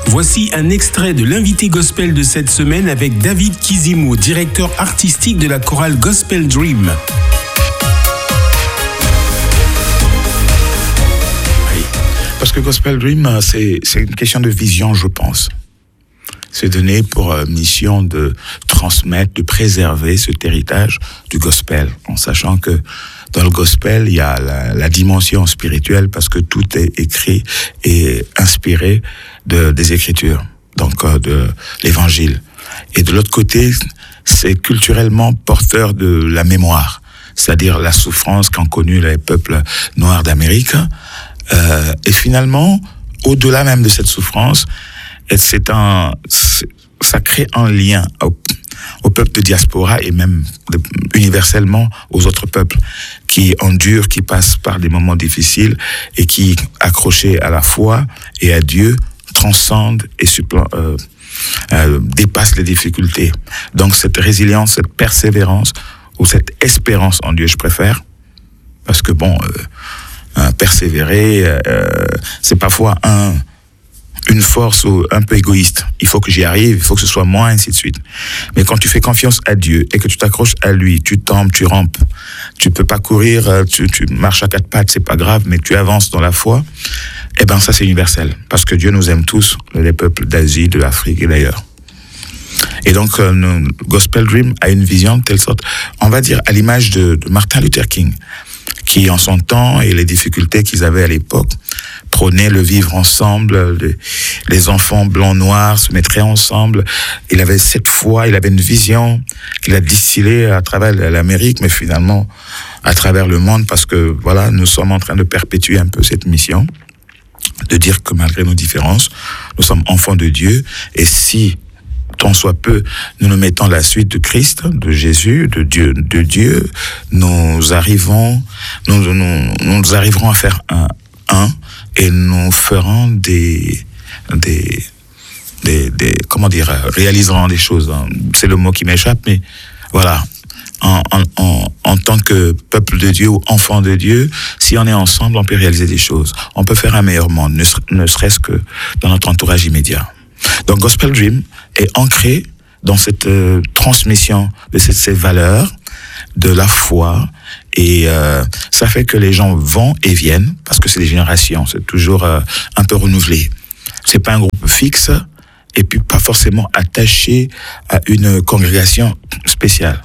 Voici un extrait de l'invité gospel de cette semaine avec David Kizimo, directeur artistique de la chorale Gospel Dream. Oui, parce que Gospel Dream, c'est une question de vision, je pense. C'est donné pour mission de transmettre, de préserver cet héritage du gospel, en sachant que dans le gospel, il y a la dimension spirituelle parce que tout est écrit et inspiré des Écritures, donc de l'Évangile. Et de l'autre côté, c'est culturellement porteur de la mémoire, c'est-à-dire la souffrance qu'ont connue les peuples noirs d'Amérique. Et finalement, au-delà même de cette souffrance, ça crée un lien au peuple de diaspora et même universellement aux autres peuples qui endurent, qui passent par des moments difficiles et qui, accrochés à la foi et à Dieu, transcendent et dépassent les difficultés. Donc cette résilience, cette persévérance ou cette espérance en Dieu, je préfère, parce que persévérer, c'est parfois une force un peu égoïste. Il faut que j'y arrive, il faut que ce soit moi, ainsi de suite. Mais quand tu fais confiance à Dieu et que tu t'accroches à lui, tu tombes, tu rampes, tu peux pas courir, tu marches à 4 pattes, c'est pas grave, mais tu avances dans la foi, ça c'est universel. Parce que Dieu nous aime tous, les peuples d'Asie, de l'Afrique et d'ailleurs. Et donc, Gospel Dream a une vision de telle sorte, on va dire à l'image de Martin Luther King, qui en son temps et les difficultés qu'ils avaient à l'époque, prônait le vivre ensemble, les enfants blancs noirs se mettraient ensemble. Il avait cette foi, il avait une vision qu'il a distillée à travers l'Amérique, mais finalement à travers le monde, parce que voilà, nous sommes en train de perpétuer un peu cette mission, de dire que malgré nos différences, nous sommes enfants de Dieu, et si tant soit peu, nous nous mettons à la suite de Christ, de Jésus, de Dieu, nous arriverons à faire un, et nous ferons réaliserons des choses. C'est le mot qui m'échappe, mais voilà. En tant que peuple de Dieu ou enfant de Dieu, si on est ensemble, on peut réaliser des choses. On peut faire un meilleur monde, ne serait-ce que dans notre entourage immédiat. Donc Gospel Dream est ancré dans cette transmission de ces valeurs, de la foi, et ça fait que les gens vont et viennent, parce que c'est des générations, c'est toujours un peu renouvelé. C'est pas un groupe fixe, et puis pas forcément attaché à une congrégation spéciale.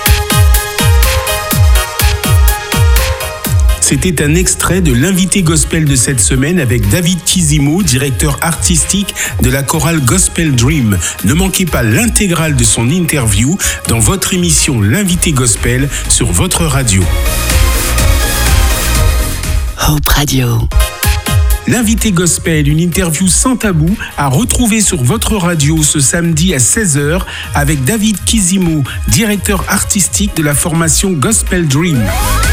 C'était un extrait de l'invité gospel de cette semaine avec David Kizimo, directeur artistique de la chorale Gospel Dream. Ne manquez pas l'intégrale de son interview dans votre émission L'invité gospel sur votre radio. Hope Radio. L'invité gospel, une interview sans tabou à retrouver sur votre radio ce samedi à 16h avec David Kizimo, directeur artistique de la formation Gospel Dream.